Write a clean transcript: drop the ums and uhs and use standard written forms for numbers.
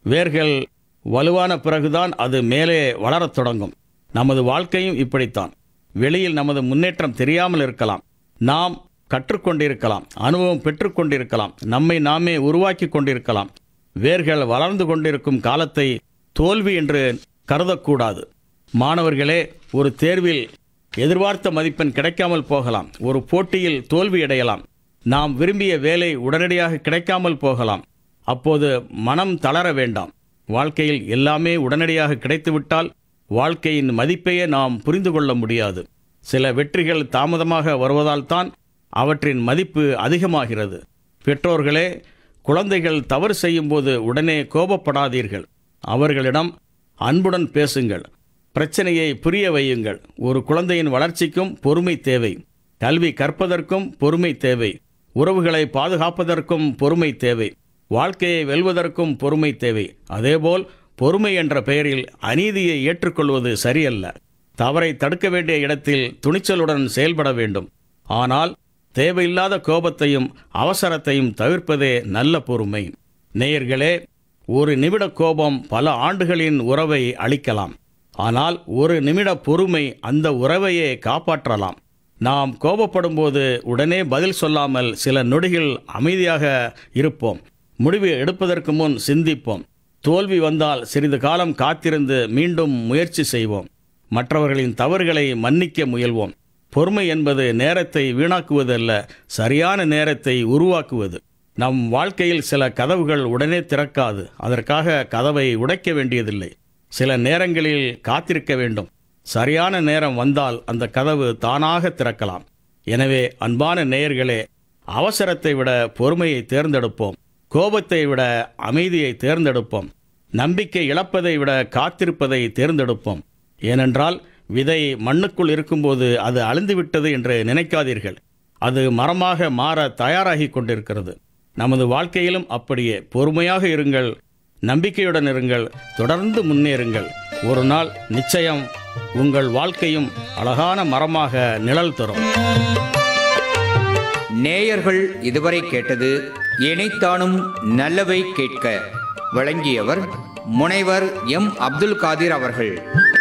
வேர்கள் வலுவான பிறகுதான் அது மேலே வளரத் தொடங்கும். நமது வாழ்க்கையும் இப்படித்தான். வெளியில் நமது முன்னேற்றம் தெரியாமல் இருக்கலாம். நாம் கற்றுக்கொண்டிருக்கலாம், அனுபவம் பெற்றுக்கொண்டிருக்கலாம், நம்மை நாமே உருவாக்கி கொண்டிருக்கலாம். வேர்கள் வளர்ந்து கொண்டிருக்கும் காலத்தை தோல்வி என்று கருதக்கூடாது. மாணவர்களே, ஒரு தேர்வில் எதிர்பார்த்த மதிப்பெண் கிடைக்காமல் போகலாம். ஒரு போட்டியில் தோல்வியடையலாம். நாம் விரும்பிய வேலை உடனடியாக கிடைக்காமல் போகலாம். அப்போது மனம் தளர வேண்டாம். வாழ்க்கையில் எல்லாமே உடனடியாக கிடைத்துவிட்டால் வாழ்க்கையின் மதிப்பையே நாம் புரிந்து கொள்ள முடியாது. சில வெற்றிகள் தாமதமாக வருவதால் தான் அவற்றின் மதிப்பு அதிகமாகிறது. பெற்றோர்களே, குழந்தைகள் தவறு செய்யும்போது உடனே கோபப்படாதீர்கள். அவர்களிடம் அன்புடன் பேசுங்கள். பிரச்சனையை புரிய வையுங்கள். ஒரு குழந்தையின் வளர்ச்சிக்கும் பொறுமை தேவை. கல்வி கற்பதற்கும் பொறுமை தேவை. உறவுகளை பாதுகாப்பதற்கும் பொறுமை தேவை. வாழ்க்கையை வெல்வதற்கும் பொறுமை தேவை. அதேபோல் பொறுமை என்ற பெயரில் அநீதியை ஏற்றுக்கொள்வது சரியல்ல. தவறை தடுக்க வேண்டிய இடத்தில் துணிச்சலுடன் செயல்பட வேண்டும். ஆனால் தேவையில்லாத கோபத்தையும் அவசரத்தையும் தவிர்ப்பதே நல்ல பொறுமை. நேயர்களே, ஒரு நிமிட கோபம் பல ஆண்டுகளின் உறவை அளிக்கலாம். ஆனால் ஒரு நிமிட பொறுமை அந்த உறவையே காப்பாற்றலாம். நாம் கோபப்படும்போது உடனே பதில் சொல்லாமல் சில நொடிகள் அமைதியாக இருப்போம். முடிவு எடுப்பதற்கு முன் சிந்திப்போம். தோல்வி வந்தால் சிறிது காலம் காத்திருந்து மீண்டும் முயற்சி செய்வோம். மற்றவர்களின் தவறுகளை மன்னிக்க முயல்வோம். பொறுமை என்பது நேரத்தை வீணாக்குவதல்ல, சரியான நேரத்தை உருவாக்குவது. நம் வாழ்க்கையில் சில கதவுகள் உடனே திறக்காது. அதற்காக கதவை உடைக்க வேண்டியதில்லை. சில நேரங்களில் காத்திருக்க வேண்டும். சரியான நேரம் வந்தால் அந்த கதவு தானாக திறக்கலாம். எனவே அன்பான நேயர்களே, அவசரத்தை விட பொறுமையை தேர்ந்தெடுப்போம். கோபத்தை விட அமைதியை தேர்ந்தெடுப்போம். நம்பிக்கை இழப்பதை விட காத்திருப்பதை தேர்ந்தெடுப்போம். ஏனென்றால் விதை மண்ணுக்குள் இருக்கும்போது அது அழிந்துவிட்டது என்று நினைக்காதீர்கள். அது மரமாக மாற தயாராகி கொண்டிருக்கிறது. நமது வாழ்க்கையிலும் அப்படியே பொறுமையாக இருங்கள், நம்பிக்கையுடன் இருங்கள், தொடர்ந்து முன்னேறுங்கள். ஒரு நாள் நிச்சயம் உங்கள் வாழ்க்கையும் அழகான மரமாக நிழல் தரும். நேயர்கள் இதுவரை கேட்டது இணைத்தானும் நல்லவை கேட்க. வழங்கியவர் முனைவர் எம். அப்துல் காதிர் அவர்கள்.